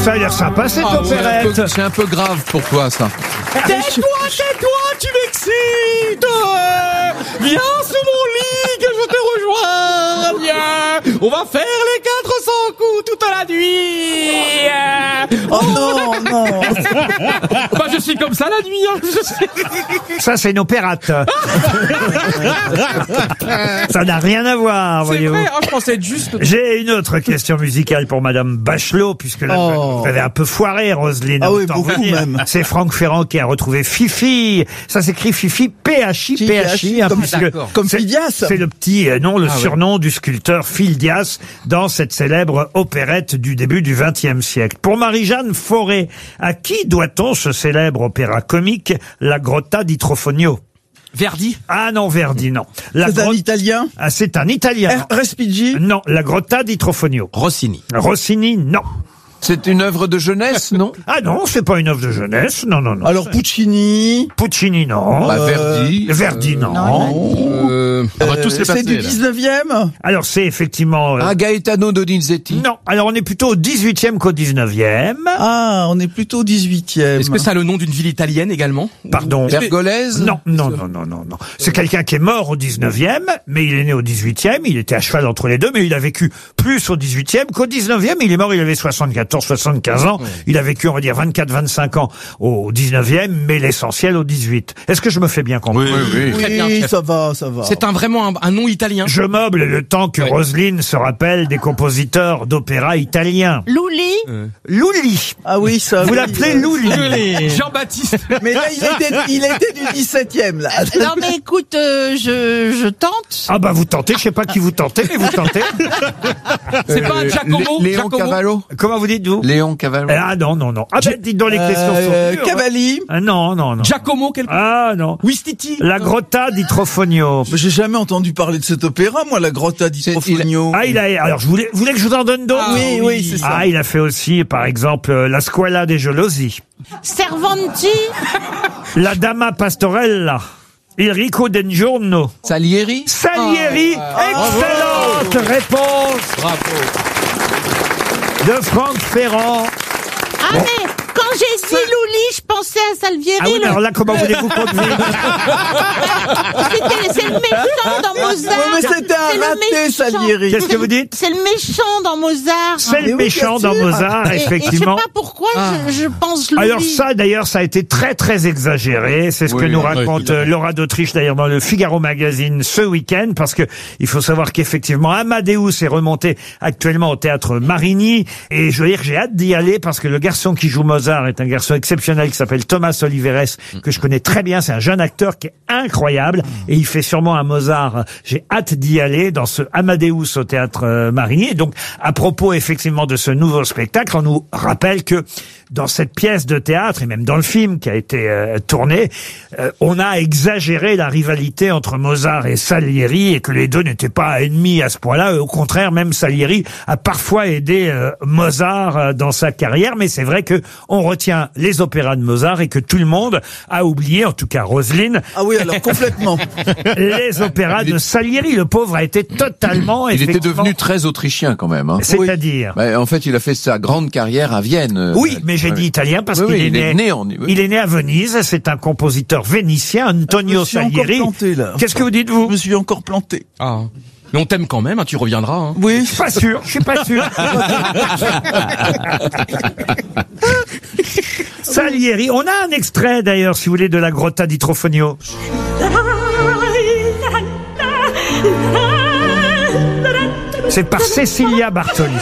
ça a l'air sympa cette opérette. C'est un peu grave pour toi, ça. Tais-toi, tu m'excites. Viens sous mon lit que je te rejoins. Viens, on va faire les 400 coups toute la nuit. Oh non. Bah je suis comme ça la nuit. Hein. Ça, c'est une opérette. Ça n'a rien à voir, C'est voyez-vous. vrai, je pensais être juste. J'ai une autre question musicale pour Madame Bachelot, puisque là, vous avez un peu foiré, Roselyne. Ah oui, autant beaucoup vous dire. même. C'est Franck Ferrand qui a retrouvé Fifi. Ça s'écrit Fifi, P-H-I, hein, comme- puisque d'accord. Comme c'est- Phidias. C'est le petit nom, le Ah ouais. surnom du sculpteur Phidias dans cette célèbre opérette du début du XXe siècle. Pour Marie-Jeanne Fauré, à qui doit-on ce célèbre opéra comique, La Grotta di Trofonio? Verdi. Ah non, Verdi, non. La C'est un grotte- Italien. Ah, c'est un Italien. Respighi. Non, La Grotta di Trofonio. Rossini. Rossini, non. C'est une œuvre de jeunesse, non? Ah non, c'est pas une œuvre de jeunesse. Non, non, non. Alors Puccini. Puccini, non. Bah, Verdi. Verdi, non. On va tous C'est du 19e. Alors, c'est effectivement... Gaetano Donizetti. non, alors on est plutôt au 18e qu'au 19e. Ah, on est plutôt au 18e. Est-ce que ça a le nom d'une ville italienne également? Pardon. Pergolèse. Non, non, non, non, non, non. C'est quelqu'un qui est mort au 19e, mais il est né au 18e, il était à cheval entre les deux, mais il a vécu plus au 18e qu'au 19e. Il est mort, il avait 75 ans. Il a vécu, on va dire, 25 ans au 19e, mais l'essentiel au 18. Est-ce que je me fais bien comprendre? Oui. Très bien, Oui, chef. ça va, ça va. C'est vraiment un nom italien. Je meuble le temps que Ouais. Roselyne se rappelle des compositeurs d'opéra italiens. Lully. Lully. Ah oui, ça. Vous oui, l'appelez Lully. Jean-Baptiste. Mais là, il était du 17e, là. Non mais écoute, je tente. Ah bah vous tentez, je sais pas qui vous tentez, mais vous tentez. C'est pas un Giacomo. Léon Giacomo. Cavallo. Comment vous dites-vous? Léon Cavallo. Ah non, non, non. Ah ben dites donc les questions sont dures. Cavalli. Ah non, non, non. Giacomo quelque. Ah non. Ouistiti. La Grotta di Trofonio. J'ai jamais entendu parler de cet opéra, moi, la Grotta di Trofonio. Ah, il a, alors je voulais que je vous en donne d'autres? Ah, oui, oui, c'est ça. Ah, il a fait aussi, par exemple, La Scuola dei Gelosi, Servanti. La Dama Pastorella, Il Rico del Giorno, Salieri. Salieri. Excellente réponse Bravo. de Franck Ferrand. Ah mais quand j'ai dit Lully, je pensais à Salvieri. Ah oui, mais alors là, comment voulez-vous continuer? C'est le méchant dans Mozart. Ouais, mais c'était C'est un le raté, méchant. Salieri. Qu'est-ce que vous dites? C'est le méchant dans Mozart. C'est mais le oui, méchant bien dans sûr. Mozart, Et je sais effectivement. pas pourquoi je pense Lully. Alors ça, d'ailleurs, ça a été très très exagéré. C'est ce que Oui, nous oui, raconte Laura d'Autriche, d'ailleurs, dans le Figaro Magazine ce week-end, parce que il faut savoir qu'effectivement, Amadeus est remonté actuellement au théâtre Marigny, et je veux dire que j'ai hâte d'y aller parce que le garçon qui joue Mozart est un garçon exceptionnel qui s'appelle Thomas Oliveres, que je connais très bien. C'est un jeune acteur qui est incroyable et il fait sûrement un Mozart. J'ai hâte d'y aller dans ce Amadeus au théâtre Marigny. Et donc, à propos effectivement de ce nouveau spectacle, on nous rappelle que dans cette pièce de théâtre et même dans le film qui a été tourné, on a exagéré la rivalité entre Mozart et Salieri et que les deux n'étaient pas ennemis à ce point-là. Au contraire, même Salieri a parfois aidé Mozart dans sa carrière. Mais c'est vrai que on retient les opéras de Mozart et que tout le monde a oublié, en tout cas Roselyne, Ah oui, alors complètement. les opéras de Salieri. Le pauvre a été totalement... Il était effectivement, devenu très autrichien quand même. Hein. C'est-à-dire... Bah, en fait, il a fait sa grande carrière à Vienne. Oui, mais j'ai dit italien parce qu'il est né il est né à Venise. C'est un compositeur vénitien, Antonio Je me suis encore Salieri. planté, là. Qu'est-ce que vous dites, Je vous? me suis encore planté. Ah. Mais on t'aime quand même, hein, tu reviendras. Hein. Oui. Pas sûr, je suis pas sûr. Salieri, on a un extrait d'ailleurs, si vous voulez, de la Grotta di Trofonio. C'est par Cecilia Bartoli.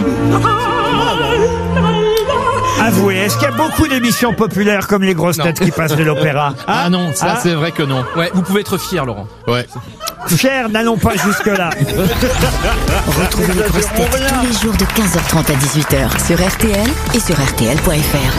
Avouez, est-ce qu'il y a beaucoup d'émissions populaires comme les grosses têtes qui passent de l'opéra? Ah non, ça c'est vrai que non. Ouais, vous pouvez être fier, Laurent. Ouais. Fiers, n'allons pas jusque-là. Retrouvez les grosses têtes tous les jours de 15h30 à 18h sur RTL et sur RTL.fr.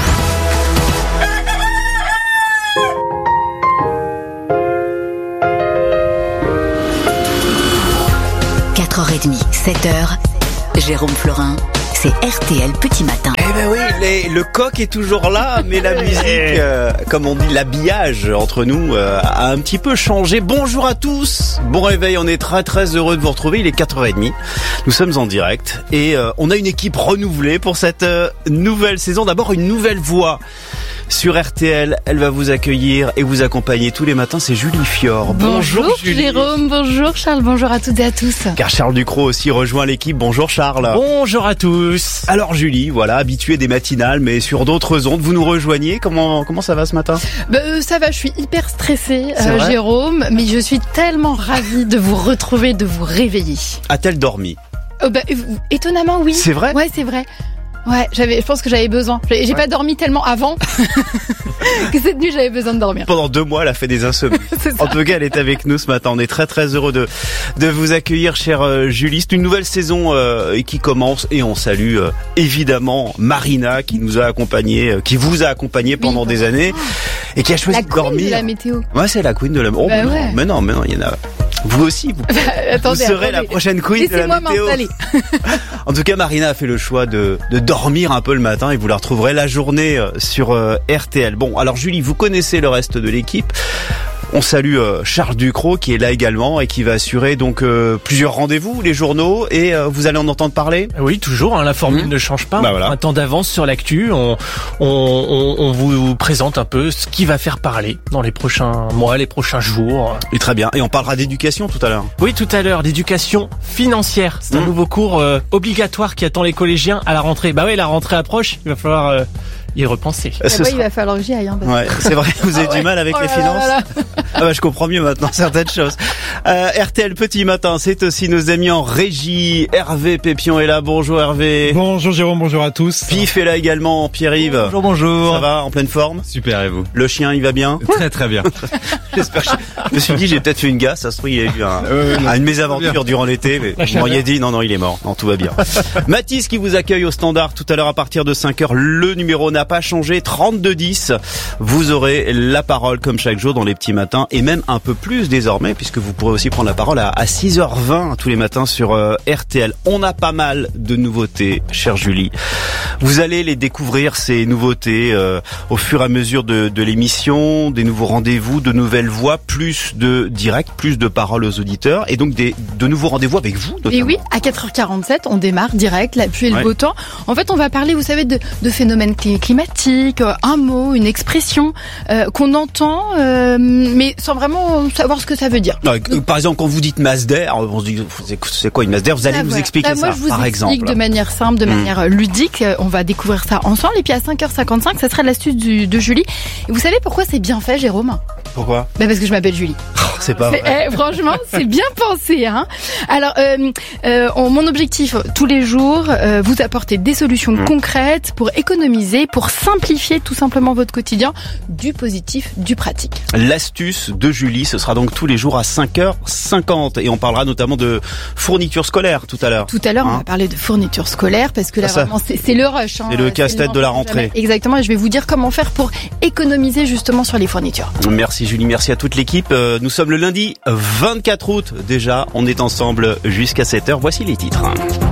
4h30, 7h, Jérôme Florin, c'est RTL Petit Matin. Eh ben oui, le coq est toujours là, mais la musique, comme on dit, l'habillage entre nous a un petit peu changé. Bonjour à tous, bon réveil, on est très très heureux de vous retrouver, il est 4h30, nous sommes en direct et on a une équipe renouvelée pour cette nouvelle saison. D'abord une nouvelle voix sur RTL, elle va vous accueillir et vous accompagner tous les matins, c'est Julie Fior. Bonjour Julie. Jérôme, bonjour Charles, bonjour à toutes et à tous. Car Charles Ducrot aussi rejoint l'équipe, bonjour Charles. Bonjour à tous. Alors Julie, voilà, habituée des matinales mais sur d'autres ondes, vous nous rejoignez, comment ça va ce matin? Ça va, je suis hyper stressée Jérôme, mais je suis tellement ravie de vous retrouver, de vous réveiller. A-t-elle dormi? Étonnamment oui. C'est vrai? Ouais, c'est vrai. Ouais, je pense que j'avais besoin. J'ai pas dormi tellement avant que cette nuit j'avais besoin de dormir. Pendant 2 mois, elle a fait des insomnies. En tout cas, elle est avec nous ce matin. On est très très heureux de vous accueillir, chère Julie. C'est une nouvelle saison qui commence et on salue évidemment Marina qui nous a accompagnés, qui vous a accompagné pendant des années et qui a choisi de dormir. De la météo. Ouais, c'est la queen de la. Ouais. Mais non, il y en a. Vous aussi, vous serez la prochaine queen de la météo. En tout cas, Marina a fait le choix de dormir un peu le matin et vous la retrouverez la journée sur RTL. Bon, alors Julie, vous connaissez le reste de l'équipe. On salue Charles Ducrot qui est là également et qui va assurer donc plusieurs rendez-vous, les journaux, et vous allez en entendre parler. Oui, toujours, la formule ne change pas. Voilà. Un temps d'avance sur l'actu, on vous présente un peu ce qui va faire parler dans les prochains mois, les prochains jours. Et très bien, et on parlera d'éducation tout à l'heure. Oui, tout à l'heure, d'éducation financière. C'est un nouveau cours obligatoire qui attend les collégiens à la rentrée. Bah oui, la rentrée approche, il va falloir y repenser. Il va falloir que j'y aille. Ouais, c'est vrai, vous avez du mal avec les finances. Je comprends mieux maintenant certaines choses. RTL Petit Matin, c'est aussi nos amis en régie. Hervé Pépion est là. Bonjour Hervé. Bonjour Jérôme, bonjour à tous. Pif est là également, Pierre-Yves. Bonjour. Ça va, en pleine forme? Super, et vous? Le chien, il va bien? Très très bien. J'espère. Je me suis dit, j'ai peut-être fait une gasse. Ça se trouve, il y a eu une mésaventure durant l'été, mais vous m'auriez dit, non, il est mort. Non, tout va bien. Mathis qui vous accueille au standard tout à l'heure à partir de 5h. Le numéro n'a pas changé, 3210. Vous aurez la parole comme chaque jour dans les petits matins et même un peu plus désormais puisque vous pourrez aussi prendre la parole à 6h20 tous les matins sur RTL. On a pas mal de nouveautés, chère Julie. Vous allez les découvrir, ces nouveautés, au fur et à mesure de l'émission, des nouveaux rendez-vous, de nouvelles voix, plus de direct, plus de paroles aux auditeurs et donc de nouveaux rendez-vous avec vous notamment. Et oui, à 4h47, on démarre direct, la pluie et le beau temps. En fait, on va parler, vous savez, de phénomènes climatiques, un mot, une expression qu'on entend, mais sans vraiment savoir ce que ça veut dire. Par exemple, quand vous dites masse d'air, on se dit c'est quoi une masse d'air? Vous allez nous expliquer ça, par exemple. Je vous explique de manière simple, de manière ludique. On va découvrir ça ensemble. Et puis à 5h55, ça sera l'astuce de Julie. Et vous savez pourquoi c'est bien fait, Jérôme? Pourquoi? Parce que je m'appelle Julie. C'est pas vrai. Franchement, c'est bien pensé, hein. Alors, mon objectif tous les jours, vous apporter des solutions concrètes pour économiser, pour simplifier tout simplement votre quotidien, du positif, du pratique. L'astuce de Julie, ce sera donc tous les jours à 5h50 et on parlera notamment de fournitures scolaires tout à l'heure. Tout à l'heure, on va parler de fournitures scolaires parce que là vraiment c'est le rush. C'est le casse-tête de la rentrée. Exactement, et je vais vous dire comment faire pour économiser justement sur les fournitures. Merci Julie, merci à toute l'équipe. Nous sommes le lundi 24 août déjà, on est ensemble jusqu'à 7h. Voici les titres.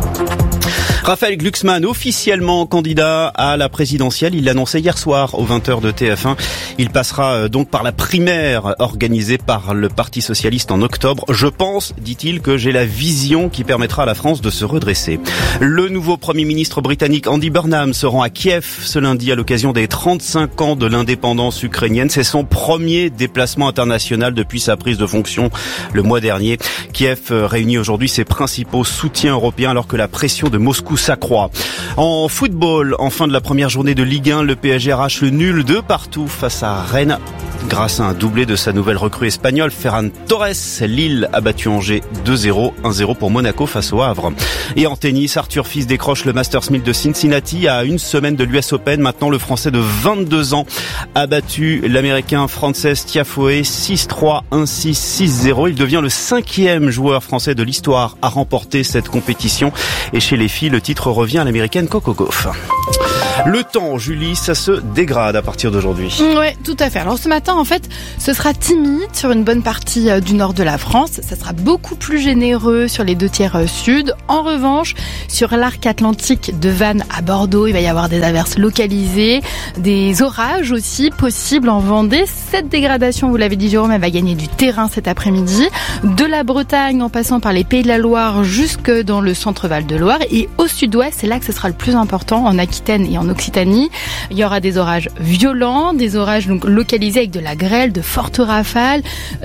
Raphaël Glucksmann, officiellement candidat à la présidentielle, il l'annonçait hier soir aux 20h de TF1. Il passera donc par la primaire organisée par le Parti Socialiste en octobre. Je pense, dit-il, que j'ai la vision qui permettra à la France de se redresser. Le nouveau Premier ministre britannique Andy Burnham se rend à Kiev ce lundi à l'occasion des 35 ans de l'indépendance ukrainienne. C'est son premier déplacement international depuis sa prise de fonction le mois dernier. Kiev réunit aujourd'hui ses principaux soutiens européens alors que la pression de Moscou s'accroît. En football, en fin de la première journée de Ligue 1, le PSG arrache le nul de partout face à Rennes. Grâce à un doublé de sa nouvelle recrue espagnole, Ferran Torres, Lille a battu Angers 2-0, 1-0 pour Monaco face au Havre. Et en tennis, Arthur Fils décroche le Masters 1000 de Cincinnati à une semaine de l'US Open. Maintenant, le Français de 22 ans a battu l'Américain Frances Tiafoe 6-3, 1-6, 6-0. Il devient le 5e joueur français de l'histoire à remporter cette compétition. Et chez les filles, le titre revient à l'Américaine Coco Gauff. Le temps, Julie, ça se dégrade à partir d'aujourd'hui. Ouais, tout à fait. Alors ce matin, en fait, ce sera timide sur une bonne partie du nord de la France. Ça sera beaucoup plus généreux sur les 2/3 sud. En revanche, sur l'arc atlantique de Vannes à Bordeaux, il va y avoir des averses localisées, des orages aussi possibles en Vendée. Cette dégradation, vous l'avez dit Jérôme, elle va gagner du terrain cet après-midi. De la Bretagne en passant par les Pays de la Loire jusque dans le centre-Val de Loire. Et au sud-ouest, c'est là que ce sera le plus important, en Aquitaine et en Occitanie. Il y aura des orages violents, des orages donc localisés avec de la grêle, de fortes rafales,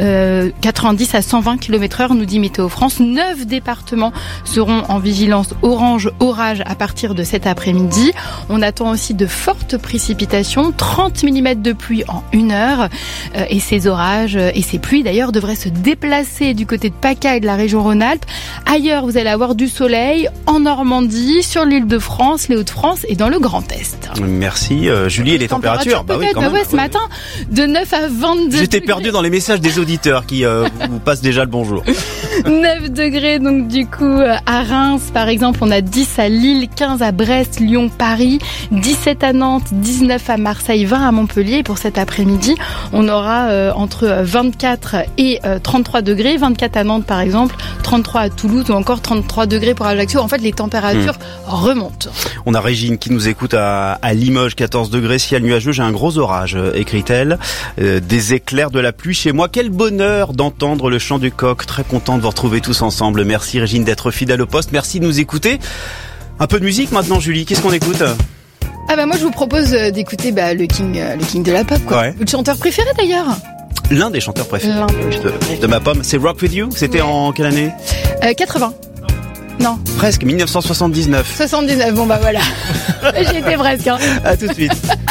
90 à 120 km/h, nous dit Météo France. 9 départements seront en vigilance orange orage à partir de cet après-midi. On attend aussi de fortes précipitations, 30 mm de pluie en 1 heure. Et ces orages et ces pluies d'ailleurs devraient se déplacer du côté de PACA et de la région Rhône-Alpes. Ailleurs, vous allez avoir du soleil en Normandie, sur l'île de France, les Hauts-de-France et dans le Grand Est. Merci Julie. Et les températures, bah oui, quand même. Ce matin, de 9 à 22 J'étais degrés. perdu dans les messages des auditeurs qui vous passent déjà le bonjour. 9 degrés donc du coup à Reims par exemple, on a 10 à Lille, 15 à Brest, Lyon, Paris, 17 à Nantes, 19 à Marseille, 20 à Montpellier. Et pour cet après-midi, on aura entre 24 et 33 degrés, 24 à Nantes par exemple, 33 à Toulouse ou encore 33 degrés pour Ajaccio. En fait, les températures remontent. On a Régine qui nous écoute à Limoges, 14 degrés, ciel nuageux, j'ai un gros orage, écrit-elle. Des éclairs, de la pluie chez moi. Quel bonheur d'entendre le chant du coq. Très content de vous retrouver tous ensemble. Merci Régine d'être fidèle au poste. Merci de nous écouter. Un peu de musique maintenant, Julie. Qu'est-ce qu'on écoute ? Ah bah moi je vous propose d'écouter le king de la pop quoi. Ouais. Votre chanteur préféré d'ailleurs ? L'un des chanteurs préférés de ma pomme, c'est Rock With You. C'était en quelle année ? 80. Non. Presque, 1979. 79, bon bah voilà. J'y étais presque. Hein. À tout de suite.